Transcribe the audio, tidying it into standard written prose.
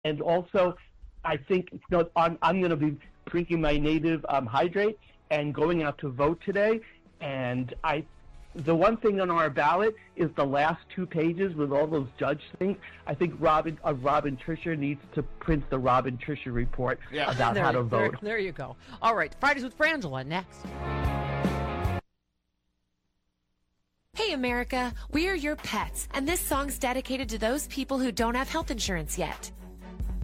And also, I think I'm going to be drinking my native hydrate and going out to vote today. And the one thing on our ballot is the last 2 pages with all those judge things. I think Robin Tricher needs to print the Robin Tricher report about how to vote. There you go. All right, Fridays with Frangela next. Hey America, we're your pets, and this song's dedicated to those people who don't have health insurance yet.